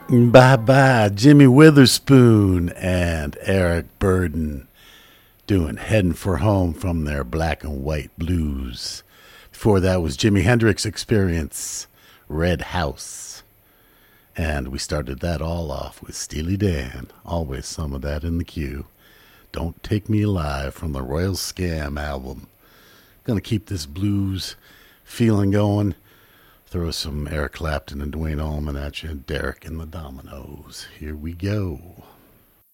Bye bye, Jimmy Witherspoon and Eric Burden doing Heading for Home from their Black and White Blues. Before that was Jimi Hendrix Experience, Red House. And we started that all off with Steely Dan, always some of that in the queue. Don't Take Me Alive from the Royal Scam album. Gonna keep this blues feeling going. Throw some Eric Clapton and Dwayne Allman at you. Derek and the Dominoes. Here we go.